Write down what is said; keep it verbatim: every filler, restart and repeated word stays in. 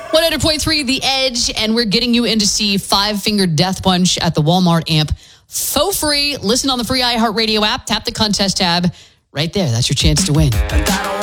one hundred point three The Edge, and we're getting you in to see Five Finger Death Punch at the Walmart Amp for free. Listen on the free iHeartRadio app. Tap the contest tab right there. That's your chance to win.